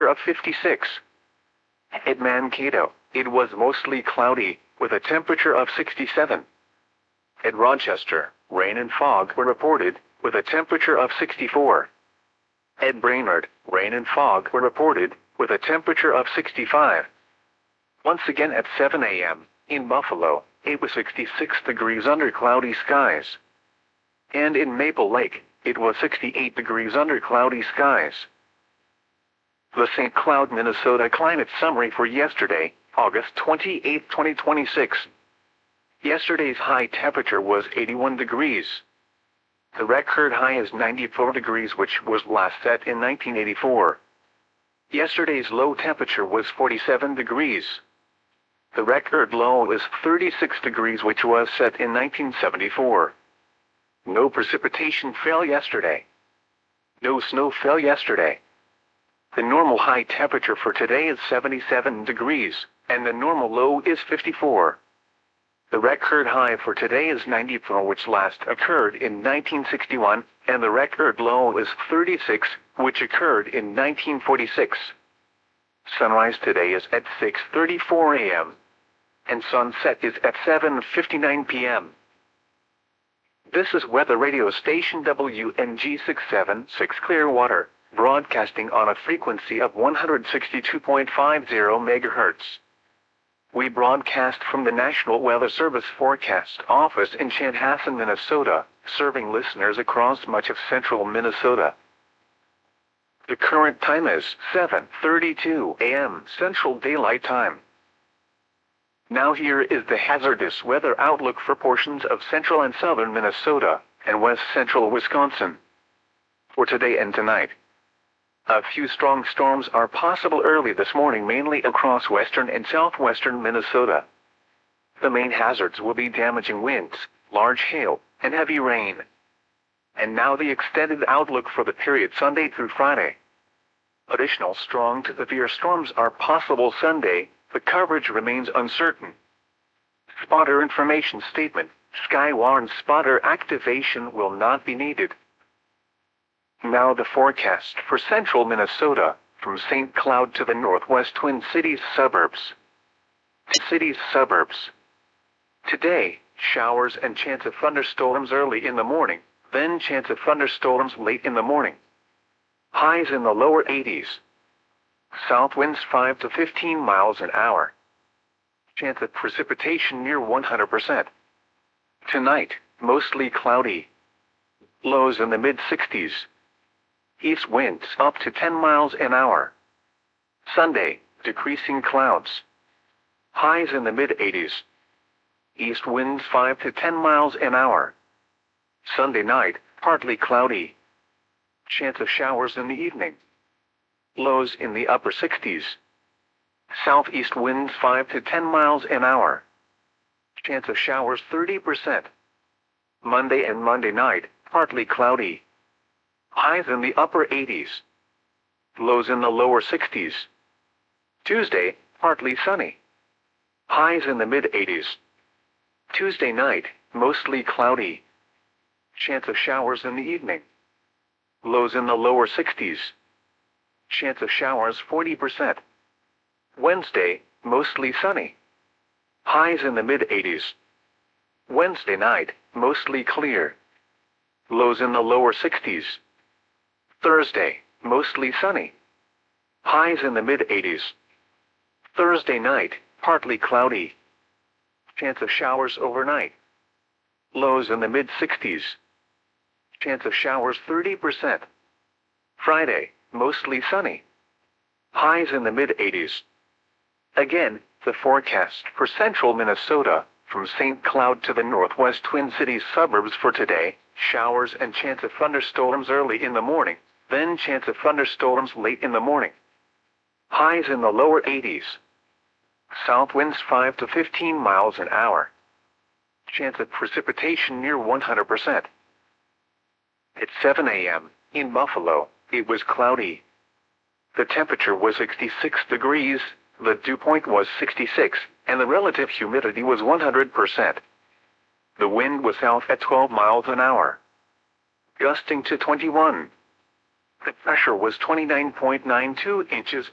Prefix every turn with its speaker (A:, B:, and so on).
A: of 56. At Mankato, it was mostly cloudy, with a temperature of 67. At Rochester, rain and fog were reported, with a temperature of 64. At Brainerd, rain and fog were reported, with a temperature of 65. Once again at 7 a.m., in Buffalo, it was 66 degrees under cloudy skies. And in Maple Lake, it was 68 degrees under cloudy skies. The St. Cloud, Minnesota climate summary for yesterday, August 28, 2026. Yesterday's high temperature was 81 degrees. The record high is 94 degrees, which was last set in 1984. Yesterday's low temperature was 47 degrees. The record low is 36 degrees, which was set in 1974. No precipitation fell yesterday. No snow fell yesterday. The normal high temperature for today is 77 degrees, and the normal low is 54. The record high for today is 94, which last occurred in 1961, and the record low is 36, which occurred in 1946. Sunrise today is at 6:34 a.m. and sunset is at 7:59 p.m. This is weather radio station WNG 676 Clearwater, broadcasting on a frequency of 162.50 MHz. We broadcast from the National Weather Service Forecast Office in Chanhassen, Minnesota, serving listeners across much of central Minnesota. The current time is 7:32 a.m. Central Daylight Time. Now here is the hazardous weather outlook for portions of central and southern Minnesota, and west central Wisconsin. For today and tonight, a few strong storms are possible early this morning, mainly across western and southwestern Minnesota. The main hazards will be damaging winds, large hail, and heavy rain. And now the extended outlook for the period Sunday through Friday. Additional strong to severe storms are possible Sunday. The coverage remains uncertain. Spotter information statement: Skywarn spotter activation will not be needed. Now the forecast for central Minnesota, from St. Cloud to the northwest Twin Cities suburbs. Today, showers and chance of thunderstorms early in the morning, then chance of thunderstorms late in the morning. Highs in the lower 80s. South winds 5 to 15 miles an hour. Chance of precipitation near 100%. Tonight, mostly cloudy. Lows in the mid-60s. East winds up to 10 miles an hour. Sunday, decreasing clouds. Highs in the mid-80s. East winds 5 to 10 miles an hour. Sunday night, partly cloudy. Chance of showers in the evening. Lows in the upper 60s. Southeast winds 5 to 10 miles an hour. Chance of showers 30%. Monday and Monday night, partly cloudy. Highs in the upper 80s. Lows in the lower 60s. Tuesday, partly sunny. Highs in the mid-80s. Tuesday night, mostly cloudy. Chance of showers in the evening. Lows in the lower 60s. Chance of showers 40%. Wednesday, mostly sunny. Highs in the mid-80s. Wednesday night, mostly clear. Lows in the lower 60s. Thursday, mostly sunny. Highs in the mid-80s. Thursday night, partly cloudy. Chance of showers overnight. Lows in the mid-60s. Chance of showers 30%. Friday, mostly sunny. Highs in the mid-80s. Again, the forecast for central Minnesota, from St. Cloud to the northwest Twin Cities suburbs for today: showers and chance of thunderstorms early in the morning, then chance of thunderstorms late in the morning. Highs in the lower 80s. South winds 5 to 15 miles an hour. Chance of precipitation near 100%. At 7 a.m., in Buffalo, it was cloudy. The temperature was 66 degrees, the dew point was 66, and the relative humidity was 100%. The wind was south at 12 miles an hour, gusting to 21. The pressure was 29.92 inches.